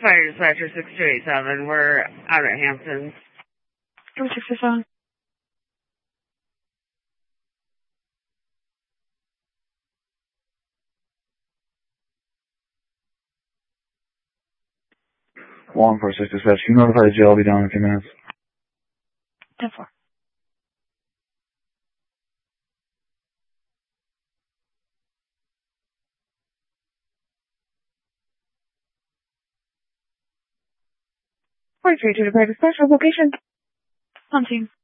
Fire Dispatcher 6287. We're out at Hamptons. 3667. Long for 6 dispatch. Can you notify the jail? I'll be down in a few minutes. 10-4. Three to the private special location. On scene.